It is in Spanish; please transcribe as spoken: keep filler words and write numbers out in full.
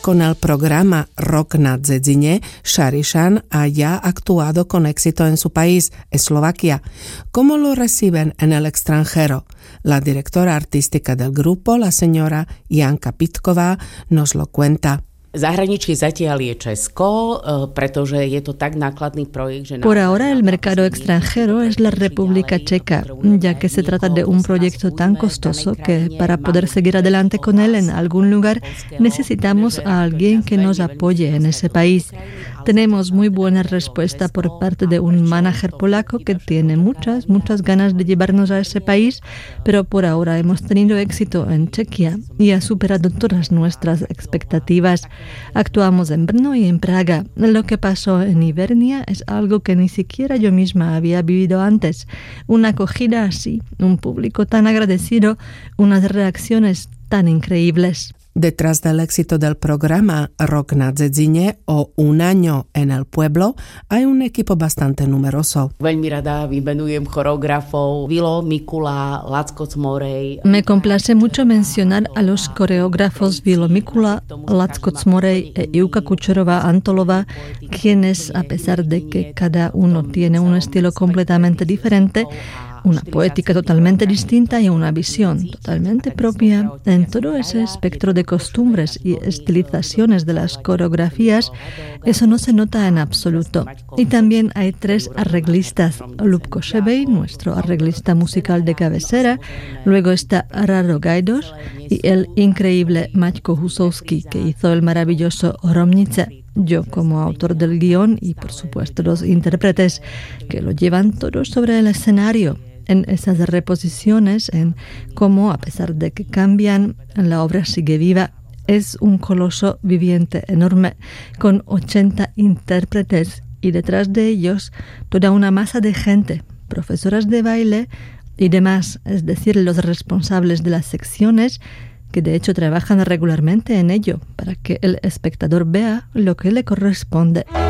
Con el programa Rock na Dzedzine, Šarišan ha ya actuado con éxito en su país, Eslovaquia. ¿Cómo lo reciben en el extranjero? La directora artística del grupo, la señora Janka Pitková, nos lo cuenta. Zahraničí zatiaľ je Česko, pretože je to tak nákladný projekt, že... Por ahora el mercado extranjero es la República Checa, ya que se trata de un proyecto tan costoso que para poder seguir adelante con él en algún lugar necesitamos a alguien que nos apoye en ese país. Tenemos muy buena respuesta por parte de un manager polaco que tiene muchas, muchas ganas de llevarnos a ese país, pero por ahora hemos tenido éxito en Chequia y ha superado todas nuestras expectativas. Actuamos en Brno y en Praga. Lo que pasó en Ivernia es algo que ni siquiera yo misma había vivido antes. Una acogida así, un público tan agradecido, unas reacciones tan increíbles. Detrás del éxito del programa Rock na Dzedzine o Un año en el pueblo hay un equipo bastante numeroso. Veľmi rada vymenujem choreografov Vilo Mikula, Lacko Cmorej. Me complace mucho mencionar a los coreógrafos Vilo Mikula, Lacko Cmorej e Ivka Kučerová-Antolová, quienes, a pesar de que cada uno tiene un estilo completamente diferente, una poética totalmente distinta y una visión totalmente propia, en todo ese espectro de costumbres y estilizaciones de las coreografías, eso no se nota en absoluto. Y también hay tres arreglistas: Lubko Šebej, nuestro arreglista musical de cabecera, luego está Rado Gajdoš y el increíble Maťko Husovský, que hizo el maravilloso Hromnice. Yo como autor del guión y por supuesto los intérpretes que lo llevan todos sobre el escenario. En esas reposiciones, en cómo, a pesar de que cambian, la obra sigue viva. Es un coloso viviente enorme, con ochenta intérpretes y detrás de ellos toda una masa de gente, profesoras de baile y demás, es decir, los responsables de las secciones, que de hecho trabajan regularmente en ello, para que el espectador vea lo que le corresponde.